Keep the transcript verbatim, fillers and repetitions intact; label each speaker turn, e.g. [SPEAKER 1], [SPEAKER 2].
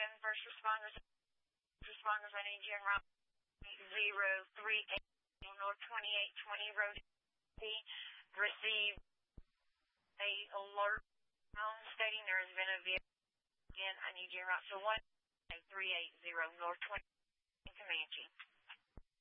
[SPEAKER 1] ten first responders. Responders, I need you in route zero three eight North twenty-eight twenty Road C. Received a alert phone stating there has been a vehicle. Again, I need you in route so one three eight zero North twenty Comanche.